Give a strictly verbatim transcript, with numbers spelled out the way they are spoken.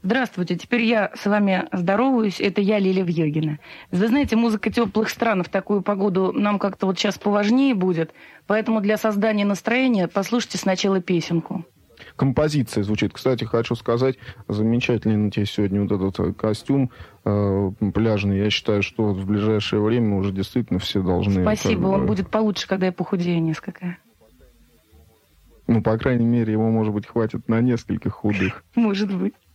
Здравствуйте, теперь я с вами здороваюсь. Это я, Лиля Вьёгина. Вы знаете, музыка теплых стран в такую погоду нам как-то вот сейчас поважнее будет. Поэтому для создания настроения послушайте сначала песенку. Композиция звучит. Кстати, хочу сказать, замечательный на тебе сегодня вот этот костюм э, пляжный. Я считаю, что в ближайшее время уже действительно все должны... Спасибо, он будет получше, когда я похудею несколько. Ну, по крайней мере, его, может быть, хватит на несколько худых. Может быть.